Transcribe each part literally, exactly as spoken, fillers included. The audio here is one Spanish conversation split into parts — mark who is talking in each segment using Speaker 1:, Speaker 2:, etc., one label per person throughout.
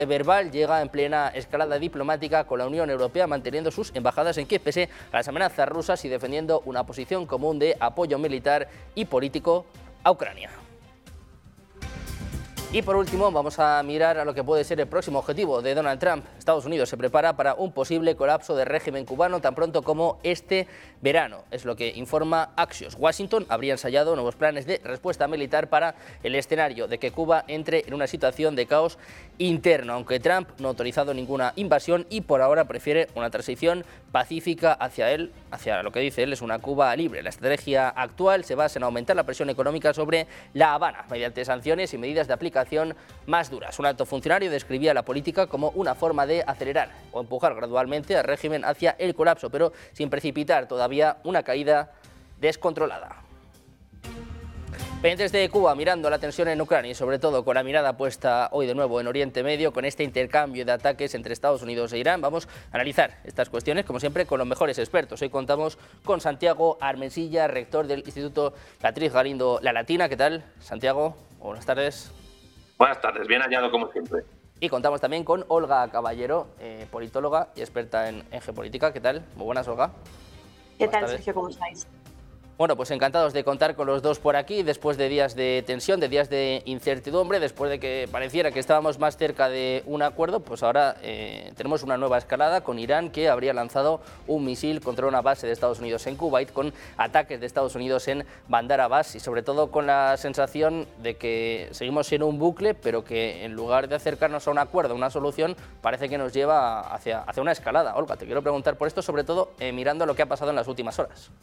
Speaker 1: verbal llega en plena escalada diplomática, con la Unión Europea manteniendo sus embajadas en Kiev pese a las amenazas rusas y defendiendo una posición común de apoyo militar y político a Ucrania. Y por último, vamos a mirar a lo que puede ser el próximo objetivo de Donald Trump. Estados Unidos se prepara para un posible colapso del régimen cubano tan pronto como este verano. Es lo que informa Axios. Washington habría ensayado nuevos planes de respuesta militar para el escenario de que Cuba entre en una situación de caos interno, aunque Trump no ha autorizado ninguna invasión y por ahora prefiere una transición pacífica hacia él, hacia lo que dice él es una Cuba libre. La estrategia actual se basa en aumentar la presión económica sobre La Habana mediante sanciones y medidas de aplicación más duras. Un alto funcionario describía la política como una forma de acelerar o empujar gradualmente al régimen hacia el colapso, pero sin precipitar todavía una caída descontrolada. Pendientes de Cuba, mirando la tensión en Ucrania y sobre todo con la mirada puesta hoy de nuevo en Oriente Medio, con este intercambio de ataques entre Estados Unidos e Irán, vamos a analizar estas cuestiones, como siempre, con los mejores expertos. Hoy contamos con Santiago Armensilla, rector del Instituto Beatriz Galindo La Latina. ¿Qué tal, Santiago? Buenas tardes.
Speaker 2: Buenas tardes, bien hallado como siempre.
Speaker 1: Y contamos también con Olga Caballero, eh, politóloga y experta en, en geopolítica. ¿Qué tal? Muy buenas, Olga.
Speaker 3: ¿Qué tal, Sergio? ¿Cómo estáis?
Speaker 1: Bueno, pues encantados de contar con los dos por aquí, después de días de tensión, de días de incertidumbre, después de que pareciera que estábamos más cerca de un acuerdo, pues ahora eh, tenemos una nueva escalada con Irán, que habría lanzado un misil contra una base de Estados Unidos en Kuwait, con ataques de Estados Unidos en Bandar Abbas y sobre todo con la sensación de que seguimos en un bucle, pero que en lugar de acercarnos a un acuerdo, a una solución, parece que nos lleva hacia, hacia una escalada. Olga, te quiero preguntar por esto, sobre todo eh, mirando lo que ha pasado en las últimas horas.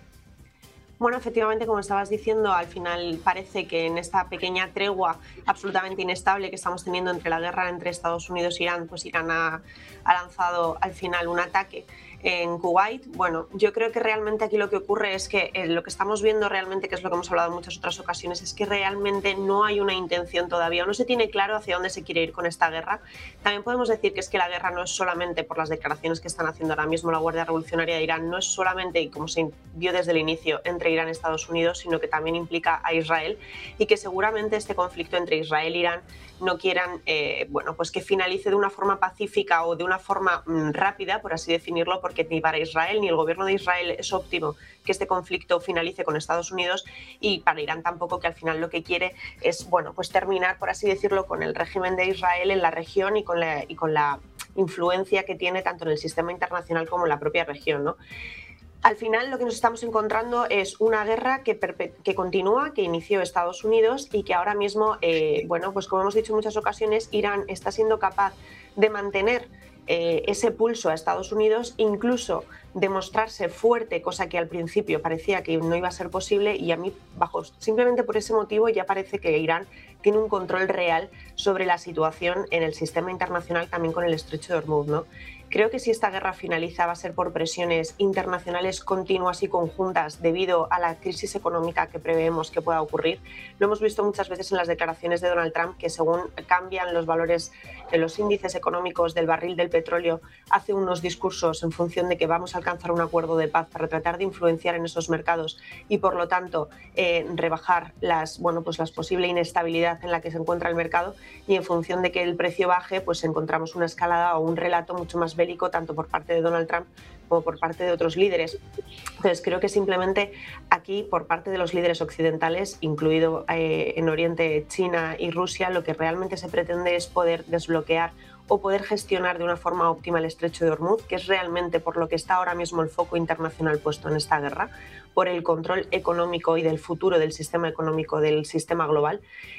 Speaker 3: Bueno, efectivamente, como estabas diciendo, al final parece que en esta pequeña tregua absolutamente inestable que estamos teniendo entre la guerra entre Estados Unidos e Irán, pues Irán ha, ha lanzado al final un ataque en Kuwait. Bueno, yo creo que realmente aquí lo que ocurre es que eh, lo que estamos viendo realmente, que es lo que hemos hablado en muchas otras ocasiones, es que realmente no hay una intención todavía, no se tiene claro hacia dónde se quiere ir con esta guerra. También podemos decir que es que la guerra no es solamente por las declaraciones que están haciendo ahora mismo la Guardia Revolucionaria de Irán, no es solamente, y como se vio desde el inicio, entre Irán y Estados Unidos, sino que también implica a Israel, y que seguramente este conflicto entre Israel e Irán no quieran eh, bueno, pues que finalice de una forma pacífica o de una forma mm, rápida, por así definirlo, porque ni para Israel ni el gobierno de Israel es óptimo que este conflicto finalice con Estados Unidos, y para Irán tampoco, que al final lo que quiere es, bueno, pues terminar, por así decirlo, con el régimen de Israel en la región y con la, y con la influencia que tiene tanto en el sistema internacional como en la propia región, ¿no? Al final lo que nos estamos encontrando es una guerra que, que continúa, que inició Estados Unidos y que ahora mismo, eh, bueno, pues como hemos dicho en muchas ocasiones, Irán está siendo capaz de mantener eh, ese pulso a Estados Unidos, incluso de mostrarse fuerte, cosa que al principio parecía que no iba a ser posible, y a mí, bajo simplemente por ese motivo, ya parece que Irán tiene un control real sobre la situación en el sistema internacional, también con el estrecho de Hormuz, ¿no? Creo que si esta guerra finaliza va a ser por presiones internacionales continuas y conjuntas debido a la crisis económica que preveemos que pueda ocurrir. Lo hemos visto muchas veces en las declaraciones de Donald Trump, que según cambian los valores de los índices económicos del barril del petróleo, hace unos discursos en función de que vamos a alcanzar un acuerdo de paz para tratar de influenciar en esos mercados y, por lo tanto, eh, rebajar las, bueno, pues las posible inestabilidad en la que se encuentra el mercado, y en función de que el precio baje, pues encontramos una escalada o un relato mucho más bélico, tanto por parte de Donald Trump como por parte de otros líderes. Entonces creo que simplemente aquí, por parte de los líderes occidentales, incluido eh, en Oriente China y Rusia, lo que realmente se pretende es poder desbloquear o poder gestionar de una forma óptima el estrecho de Hormuz, que es realmente por lo que está ahora mismo el foco internacional puesto en esta guerra, por el control económico y del futuro del sistema económico, del sistema global,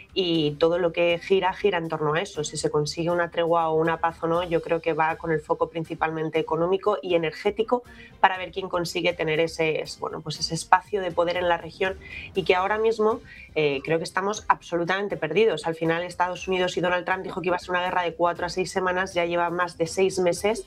Speaker 3: y todo lo que gira, gira en torno a eso. Si se consigue una tregua o una paz o no, yo creo que va con el foco principalmente económico y energético, para ver quién consigue tener ese, bueno, pues ese espacio de poder en la región, y que ahora mismo eh, creo que estamos absolutamente perdidos. Al final Estados Unidos y Donald Trump dijo que iba a ser una guerra de cuatro a seis semanas, ya lleva más de seis meses.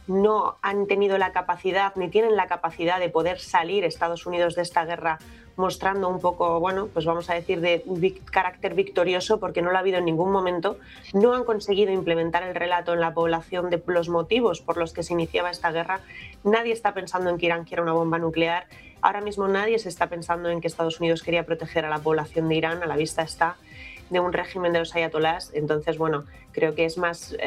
Speaker 3: No han tenido la capacidad, ni tienen la capacidad de poder salir Estados Unidos de esta guerra mostrando un poco, bueno, pues vamos a decir, de carácter victorioso, porque no lo ha habido en ningún momento. No han conseguido implementar el relato en la población de los motivos por los que se iniciaba esta guerra. Nadie está pensando en que Irán quiera una bomba nuclear. Ahora mismo nadie se está pensando en que Estados Unidos quería proteger a la población de Irán, a la vista está. de un régimen de los ayatolás. Entonces, bueno, creo que es más